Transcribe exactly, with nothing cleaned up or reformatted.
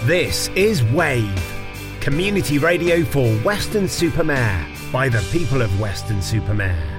This is Wave, community radio for Weston-super-Mare by the people of Weston-super-Mare.